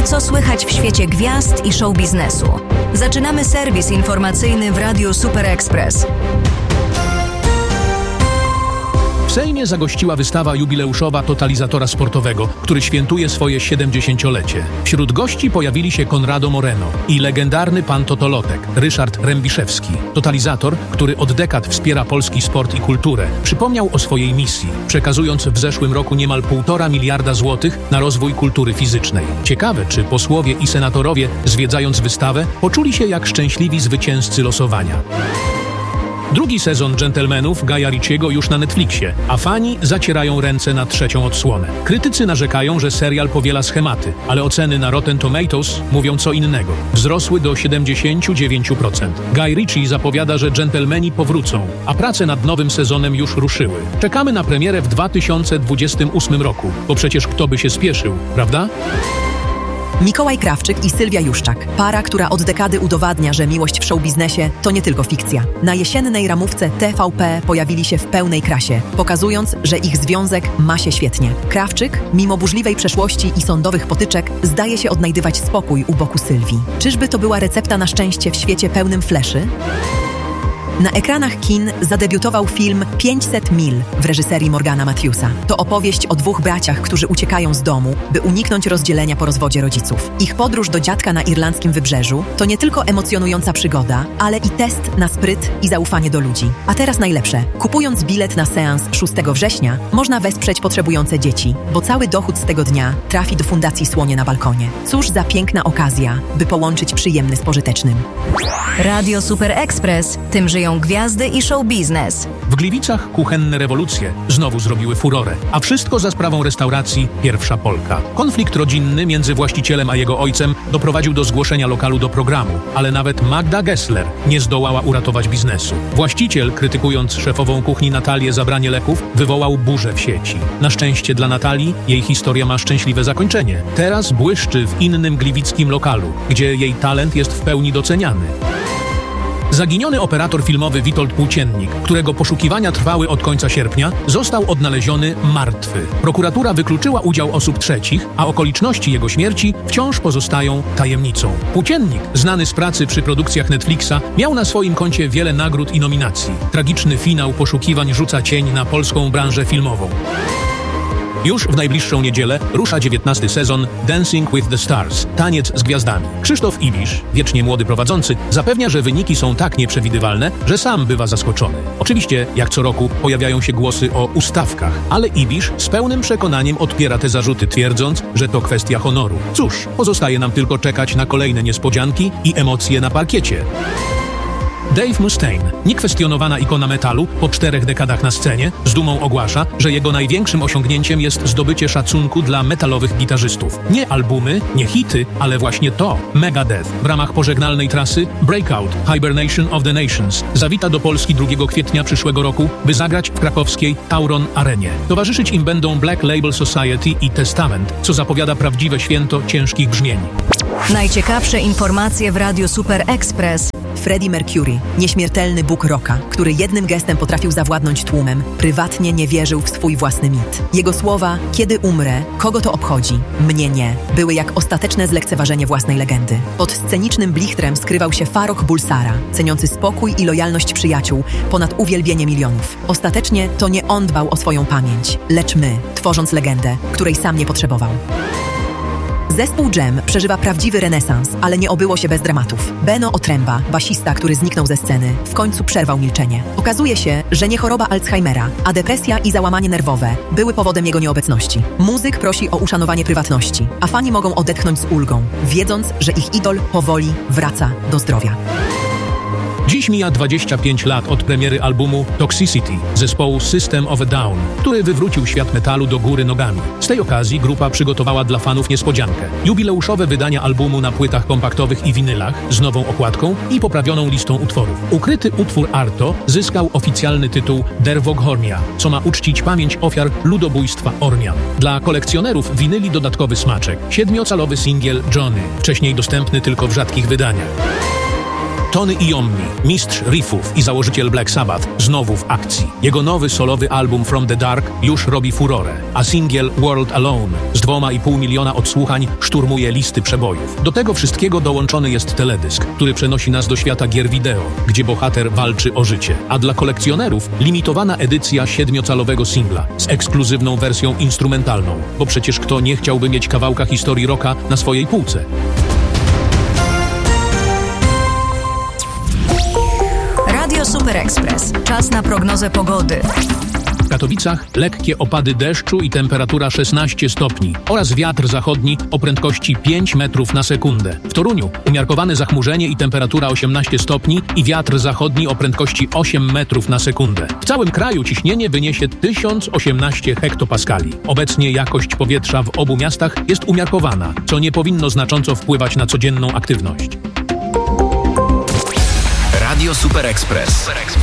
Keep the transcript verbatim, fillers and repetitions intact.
co słychać w świecie gwiazd i show biznesu. Zaczynamy serwis informacyjny w Radiu Super Express. W Sejmie zagościła wystawa jubileuszowa Totalizatora Sportowego, który świętuje swoje siedemdziesięciolecie. Wśród gości pojawili się Conrado Moreno i legendarny pan Totolotek, Ryszard Rębiszewski. Totalizator, który od dekad wspiera polski sport i kulturę, przypomniał o swojej misji, przekazując w zeszłym roku niemal półtora miliarda złotych na rozwój kultury fizycznej. Ciekawe, czy posłowie i senatorowie, zwiedzając wystawę, poczuli się jak szczęśliwi zwycięzcy losowania. Drugi sezon Gentlemanów Guya Ritchiego już na Netflixie, a fani zacierają ręce na trzecią odsłonę. Krytycy narzekają, że serial powiela schematy, ale oceny na Rotten Tomatoes mówią co innego. Wzrosły do siedemdziesiąt dziewięć procent. Guy Ritchie zapowiada, że Gentlemani powrócą, a prace nad nowym sezonem już ruszyły. Czekamy na premierę w dwa tysiące dwudziestym ósmym roku, bo przecież kto by się spieszył, prawda? Mikołaj Krawczyk i Sylwia Juszczak. Para, która od dekady udowadnia, że miłość w showbiznesie to nie tylko fikcja. Na jesiennej ramówce T V P pojawili się w pełnej krasie, pokazując, że ich związek ma się świetnie. Krawczyk, mimo burzliwej przeszłości i sądowych potyczek, zdaje się odnajdywać spokój u boku Sylwii. Czyżby to była recepta na szczęście w świecie pełnym fleszy? Na ekranach kin zadebiutował film pięćset mil w reżyserii Morgana Matthewsa. To opowieść o dwóch braciach, którzy uciekają z domu, by uniknąć rozdzielenia po rozwodzie rodziców. Ich podróż do dziadka na irlandzkim wybrzeżu to nie tylko emocjonująca przygoda, ale i test na spryt i zaufanie do ludzi. A teraz najlepsze. Kupując bilet na seans szóstego września, można wesprzeć potrzebujące dzieci, bo cały dochód z tego dnia trafi do Fundacji Słonie na Balkonie. Cóż za piękna okazja, by połączyć przyjemny z pożytecznym. Radio Super Express, tym żyją gwiazdy i show biznes. W Gliwicach kuchenne rewolucje znowu zrobiły furorę, a wszystko za sprawą restauracji Pierwsza Polka. Konflikt rodzinny między właścicielem a jego ojcem doprowadził do zgłoszenia lokalu do programu, ale nawet Magda Gessler nie zdołała uratować biznesu. Właściciel, krytykując szefową kuchni Natalię za branie leków, wywołał burzę w sieci. Na szczęście dla Natalii jej historia ma szczęśliwe zakończenie. Teraz błyszczy w innym gliwickim lokalu, gdzie jej talent jest w pełni doceniany. Zaginiony operator filmowy Witold Płóciennik, którego poszukiwania trwały od końca sierpnia, został odnaleziony martwy. Prokuratura wykluczyła udział osób trzecich, a okoliczności jego śmierci wciąż pozostają tajemnicą. Płóciennik, znany z pracy przy produkcjach Netflixa, miał na swoim koncie wiele nagród i nominacji. Tragiczny finał poszukiwań rzuca cień na polską branżę filmową. Już w najbliższą niedzielę rusza dziewiętnasty sezon Dancing with the Stars – Taniec z Gwiazdami. Krzysztof Ibisz, wiecznie młody prowadzący, zapewnia, że wyniki są tak nieprzewidywalne, że sam bywa zaskoczony. Oczywiście, jak co roku, pojawiają się głosy o ustawkach, ale Ibisz z pełnym przekonaniem odpiera te zarzuty, twierdząc, że to kwestia honoru. Cóż, pozostaje nam tylko czekać na kolejne niespodzianki i emocje na parkiecie. Dave Mustaine, niekwestionowana ikona metalu, po czterech dekadach na scenie, z dumą ogłasza, że jego największym osiągnięciem jest zdobycie szacunku dla metalowych gitarzystów. Nie albumy, nie hity, ale właśnie to. Megadeth w ramach pożegnalnej trasy Breakout – Hibernation of the Nations zawita do Polski drugiego kwietnia przyszłego roku, by zagrać w krakowskiej Tauron Arenie. Towarzyszyć im będą Black Label Society i Testament, co zapowiada prawdziwe święto ciężkich brzmień. Najciekawsze informacje w Radiu Super Express. Freddie Mercury, nieśmiertelny bóg rocka, który jednym gestem potrafił zawładnąć tłumem, prywatnie nie wierzył w swój własny mit. Jego słowa, kiedy umrę, kogo to obchodzi, mnie nie, były jak ostateczne zlekceważenie własnej legendy. Pod scenicznym blichtrem skrywał się Farrokh Bulsara, ceniący spokój i lojalność przyjaciół ponad uwielbienie milionów. Ostatecznie to nie on dbał o swoją pamięć, lecz my, tworząc legendę, której sam nie potrzebował. Zespół Jam przeżywa prawdziwy renesans, ale nie obyło się bez dramatów. Beno Otręba, basista, który zniknął ze sceny, w końcu przerwał milczenie. Okazuje się, że nie choroba Alzheimera, a depresja i załamanie nerwowe były powodem jego nieobecności. Muzyk prosi o uszanowanie prywatności, a fani mogą odetchnąć z ulgą, wiedząc, że ich idol powoli wraca do zdrowia. Dziś mija dwadzieścia pięć lat od premiery albumu Toxicity zespołu System of a Down, który wywrócił świat metalu do góry nogami. Z tej okazji grupa przygotowała dla fanów niespodziankę. Jubileuszowe wydania albumu na płytach kompaktowych i winylach z nową okładką i poprawioną listą utworów. Ukryty utwór Arto zyskał oficjalny tytuł Der Woghornia, co ma uczcić pamięć ofiar ludobójstwa Ormian. Dla kolekcjonerów winyli dodatkowy smaczek. Siedmiocalowy singiel Johnny, wcześniej dostępny tylko w rzadkich wydaniach. Tony Iommi, mistrz riffów i założyciel Black Sabbath, znowu w akcji. Jego nowy solowy album From the Dark już robi furorę, a singiel World Alone z dwoma i pół miliona odsłuchań szturmuje listy przebojów. Do tego wszystkiego dołączony jest teledysk, który przenosi nas do świata gier wideo, gdzie bohater walczy o życie. A dla kolekcjonerów limitowana edycja siedmiocalowego singla z ekskluzywną wersją instrumentalną, bo przecież kto nie chciałby mieć kawałka historii rocka na swojej półce? Radio Super Express. Czas na prognozę pogody. W Katowicach lekkie opady deszczu i temperatura szesnaście stopni oraz wiatr zachodni o prędkości pięć metrów na sekundę. W Toruniu umiarkowane zachmurzenie i temperatura osiemnaście stopni i wiatr zachodni o prędkości osiem metrów na sekundę. W całym kraju ciśnienie wyniesie tysiąc osiemnaście hektopaskali. Obecnie jakość powietrza w obu miastach jest umiarkowana, co nie powinno znacząco wpływać na codzienną aktywność. Radio Super Express.